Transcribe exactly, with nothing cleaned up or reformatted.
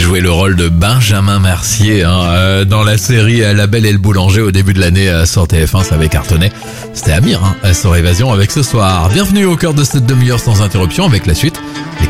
joué le rôle de Benjamin Mercier hein, euh, dans la série La Belle et le Boulanger au début de l'année euh, sur T F un, ça avait cartonné. C'était Amir hein, sur Évasion avec ce soir. Bienvenue au cœur de cette demi-heure sans interruption avec la suite des